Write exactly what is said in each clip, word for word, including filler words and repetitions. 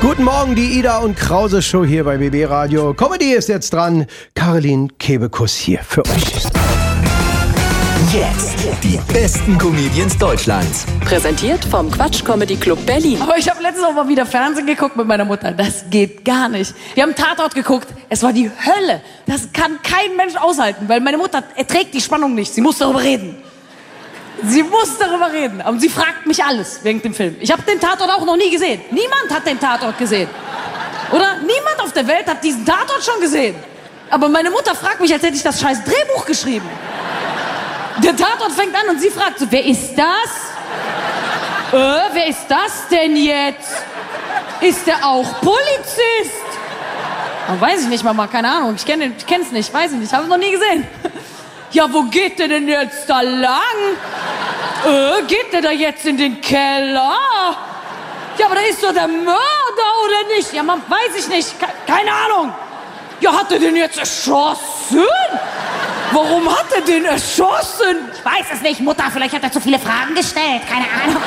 Guten Morgen, die Ida und Krause Show hier bei B B Radio. Comedy ist jetzt dran. Caroline Kebekus hier für euch. Jetzt die besten Comedians Deutschlands. Präsentiert vom Quatsch Comedy Club Berlin. Aber ich habe letztens auch mal wieder Fernsehen geguckt mit meiner Mutter. Das geht gar nicht. Wir haben Tatort geguckt. Es war die Hölle. Das kann kein Mensch aushalten, weil meine Mutter erträgt die Spannung nicht. Sie muss darüber reden. Sie muss darüber reden. Und sie fragt mich alles wegen dem Film. Ich habe den Tatort auch noch nie gesehen. Niemand hat den Tatort gesehen. Oder? Niemand auf der Welt hat diesen Tatort schon gesehen. Aber meine Mutter fragt mich, als hätte ich das scheiß Drehbuch geschrieben. Der Tatort fängt an und sie fragt so, wer ist das? Äh, wer ist das denn jetzt? Ist der auch Polizist? Oh, weiß ich nicht, Mama, keine Ahnung. Ich kenne ich kenn's nicht, weiß ich nicht, habe es noch nie gesehen. Ja, wo geht der denn jetzt da lang? Äh, geht der da jetzt in den Keller? Ja, aber da ist doch der Mörder, oder nicht? Ja, man, weiß ich nicht, Ke- keine Ahnung. Ja, hat er den jetzt erschossen? Warum hat er den erschossen? Ich weiß es nicht, Mutter, vielleicht hat er zu viele Fragen gestellt, keine Ahnung.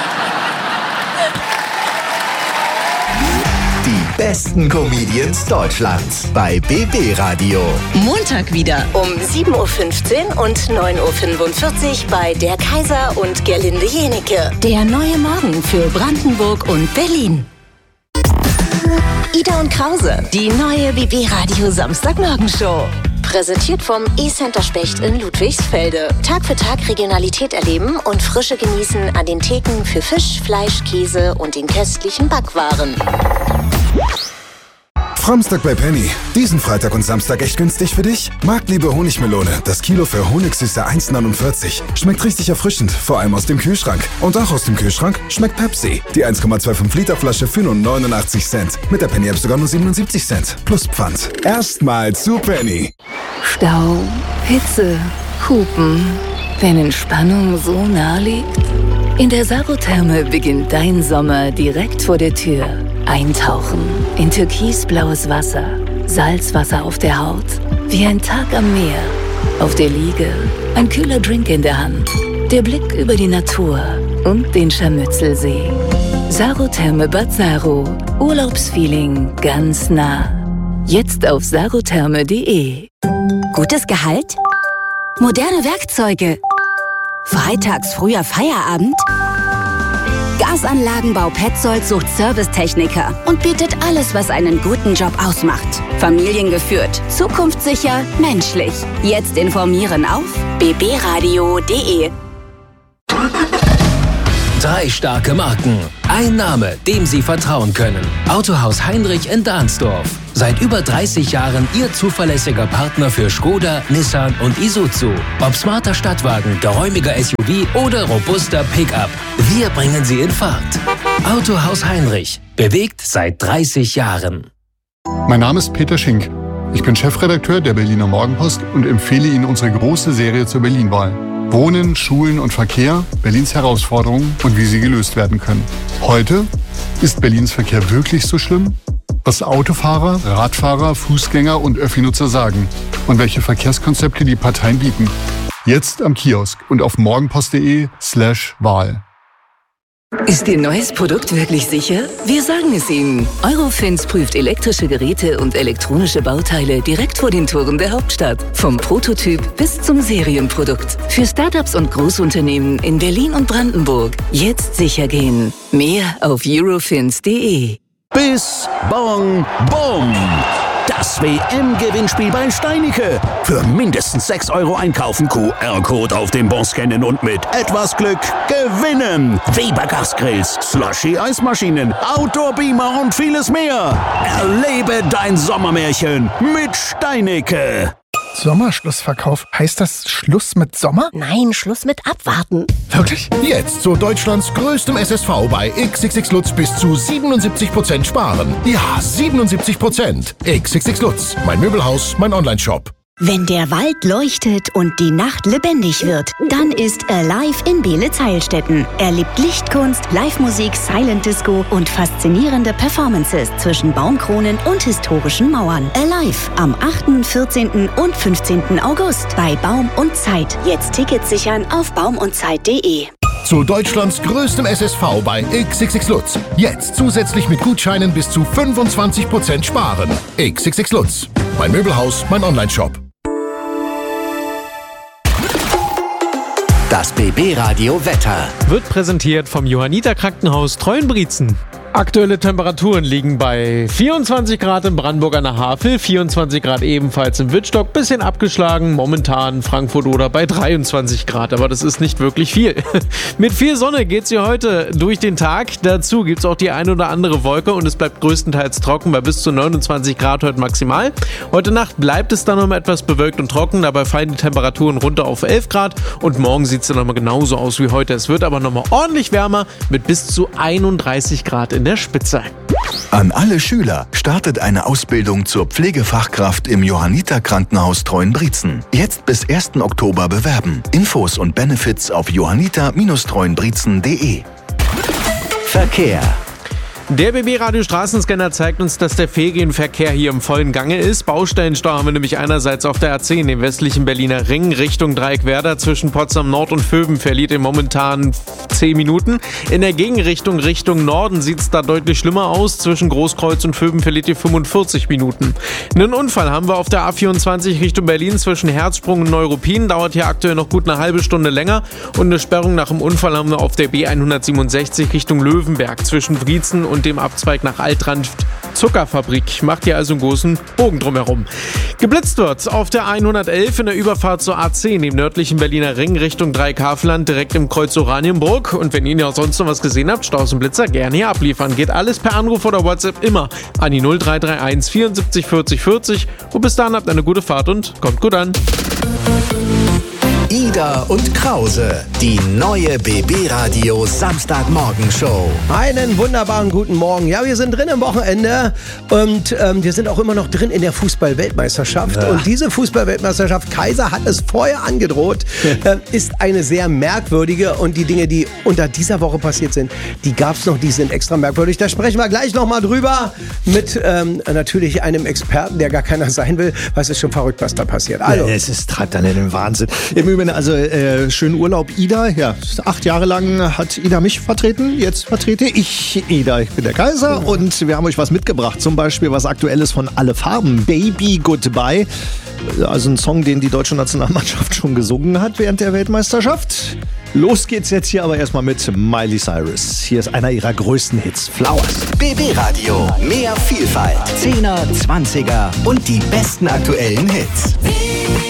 Die besten Comedians Deutschlands bei B B Radio. Montag wieder um sieben Uhr fünfzehn und neun Uhr fünfundvierzig bei Der Kaiser und Gerlinde Jenecke. Der neue Morgen für Brandenburg und Berlin. Ida und Krause, die neue B B Radio Samstagmorgenshow. Präsentiert vom E-Center Specht in Ludwigsfelde. Tag für Tag Regionalität erleben und Frische genießen an den Theken für Fisch, Fleisch, Käse und den köstlichen Backwaren. Framstag bei Penny. Diesen Freitag und Samstag echt günstig für dich? Marktliebe Honigmelone. Das Kilo für Honigsüße eins neunundvierzig. Schmeckt richtig erfrischend, vor allem aus dem Kühlschrank. Und auch aus dem Kühlschrank schmeckt Pepsi. Die eins Komma fünfundzwanzig Liter Flasche für nur neunundachtzig Cent. Mit der Penny App sogar nur siebenundsiebzig Cent. Plus Pfand. Erstmal zu Penny. Stau, Hitze, Hupen. Wenn Entspannung so nah liegt? In der Sarotherme beginnt dein Sommer direkt vor der Tür. Eintauchen in türkisblaues Wasser, Salzwasser auf der Haut, wie ein Tag am Meer. Auf der Liege, ein kühler Drink in der Hand, der Blick über die Natur und den Scharmützelsee. Sarotherme Bad Saro, Urlaubsfeeling ganz nah. Jetzt auf sarotherme punkt de. Gutes Gehalt? Moderne Werkzeuge? Freitags früher Feierabend? Gasanlagenbau Petzold sucht Servicetechniker und bietet alles, was einen guten Job ausmacht. Familiengeführt, zukunftssicher, menschlich. Jetzt informieren auf b b radio punkt de. Drei starke Marken. Ein Name, dem Sie vertrauen können. Autohaus Heinrich in Dahnsdorf. Seit über dreißig Jahren Ihr zuverlässiger Partner für Skoda, Nissan und Isuzu. Ob smarter Stadtwagen, geräumiger S U V oder robuster Pickup. Wir bringen Sie in Fahrt. Autohaus Heinrich. Bewegt seit dreißig Jahren. Mein Name ist Peter Schink. Ich bin Chefredakteur der Berliner Morgenpost und empfehle Ihnen unsere große Serie zur Berlinwahl. Wohnen, Schulen und Verkehr, Berlins Herausforderungen und wie sie gelöst werden können. Heute, ist Berlins Verkehr wirklich so schlimm? Was Autofahrer, Radfahrer, Fußgänger und Öffi-Nutzer sagen und welche Verkehrskonzepte die Parteien bieten. Jetzt am Kiosk und auf morgenpost punkt de slash Wahl. Ist Ihr neues Produkt wirklich sicher? Wir sagen es Ihnen. Eurofins prüft elektrische Geräte und elektronische Bauteile direkt vor den Toren der Hauptstadt. Vom Prototyp bis zum Serienprodukt. Für Startups und Großunternehmen in Berlin und Brandenburg. Jetzt sicher gehen. Mehr auf eurofins punkt de. Bis Bong Bom. Das W M-Gewinnspiel bei Steinicke. Für mindestens sechs Euro einkaufen, Q R-Code auf dem Bon scannen und mit etwas Glück gewinnen. Weber Gasgrills, Slushy-Eismaschinen, Outdoor-Beamer und vieles mehr. Erlebe dein Sommermärchen mit Steinicke. Sommerschlussverkauf. Heißt das Schluss mit Sommer? Nein, Schluss mit Abwarten. Wirklich? Jetzt zu Deutschlands größtem S S V bei X X X Lutz bis zu siebenundsiebzig Prozent sparen. Ja, siebenundsiebzig Prozent. X X X Lutz, mein Möbelhaus, mein Onlineshop. Wenn der Wald leuchtet und die Nacht lebendig wird, dann ist Alive in Beelitz-Heilstätten. Erlebt Lichtkunst, Live-Musik, Silent Disco und faszinierende Performances zwischen Baumkronen und historischen Mauern. Alive am achten, vierzehnten und fünfzehnten August bei Baum und Zeit. Jetzt Tickets sichern auf baum und zeit punkt de. Zu Deutschlands größtem S S V bei X X X Lutz. Jetzt zusätzlich mit Gutscheinen bis zu fünfundzwanzig Prozent sparen. X X X Lutz. Mein Möbelhaus, mein Onlineshop. Das B B-Radio Wetter wird präsentiert vom Johanniter Krankenhaus Treuenbrietzen. Aktuelle Temperaturen liegen bei vierundzwanzig Grad in Brandenburg an der Havel, vierundzwanzig Grad ebenfalls im Wittstock, bisschen abgeschlagen, momentan Frankfurt oder bei dreiundzwanzig Grad, aber das ist nicht wirklich viel. Mit viel Sonne geht's hier heute durch den Tag, dazu gibt's auch die ein oder andere Wolke und es bleibt größtenteils trocken bei bis zu neunundzwanzig Grad heute maximal. Heute Nacht bleibt es dann noch etwas bewölkt und trocken, dabei fallen die Temperaturen runter auf elf Grad und morgen sieht's dann nochmal genauso aus wie heute. Es wird aber nochmal ordentlich wärmer mit bis zu einunddreißig Grad in der Spitze. An alle Schüler startet eine Ausbildung zur Pflegefachkraft im Johanniter Krankenhaus Treuenbrietzen. Jetzt bis ersten Oktober bewerben. Infos und Benefits auf johanniter Bindestrich treuenbrietzen punkt de. Verkehr. Der B B-Radio Straßenscanner zeigt uns, dass der Ferienverkehr hier im vollen Gange ist. Baustellenstau haben wir nämlich einerseits auf der A zehn, dem westlichen Berliner Ring, Richtung Dreieckwerder. Zwischen Potsdam Nord und Vöben verliert ihr momentan zehn Minuten. In der Gegenrichtung, Richtung Norden, sieht es da deutlich schlimmer aus. Zwischen Großkreuz und Vöben verliert ihr fünfundvierzig Minuten. Einen Unfall haben wir auf der A vierundzwanzig Richtung Berlin zwischen Herzsprung und Neuruppin. Dauert hier aktuell noch gut eine halbe Stunde länger. Und eine Sperrung nach dem Unfall haben wir auf der B hundertsiebenundsechzig Richtung Löwenberg zwischen Wriezen und dem Abzweig nach Altranft Zuckerfabrik. Macht hier also einen großen Bogen drumherum. Geblitzt wird auf der hundertelf in der Überfahrt zur A zehn im nördlichen Berliner Ring Richtung Dreieckhavelland direkt im Kreuz Oranienburg. Und wenn ihr ja sonst noch was gesehen habt, Staus und Blitzer gerne hier abliefern. Geht alles per Anruf oder WhatsApp immer an die null drei drei eins vierundsiebzig vierzig vierzig. Und bis dahin habt eine gute Fahrt und kommt gut an. Ida und Krause, die neue B B-Radio Samstagmorgenshow. Einen wunderbaren guten Morgen. Ja, wir sind drin am Wochenende und ähm, wir sind auch immer noch drin in der Fußball-Weltmeisterschaft. Ja. Und diese Fußball-Weltmeisterschaft, Kaiser hat es vorher angedroht, äh, ist eine sehr merkwürdige und die Dinge, die unter dieser Woche passiert sind, die gab es noch, die sind extra merkwürdig. Da sprechen wir gleich nochmal drüber mit ähm, natürlich einem Experten, der gar keiner sein will, weil es ist schon verrückt, was da passiert. Also. Ja, es ist, treibt dann in den Wahnsinn. Im Übrigen, also äh, schönen Urlaub, Ida. Ja, acht Jahre lang hat Ida mich vertreten. Jetzt vertrete ich Ida. Ich bin der Kaiser und wir haben euch was mitgebracht. Zum Beispiel was Aktuelles von Alle Farben. Baby Goodbye. Also ein Song, den die deutsche Nationalmannschaft schon gesungen hat während der Weltmeisterschaft. Los geht's jetzt hier aber erstmal mit Miley Cyrus. Hier ist einer ihrer größten Hits, Flowers. B B-Radio, mehr Vielfalt. Zehner, Zwanziger und die besten aktuellen Hits.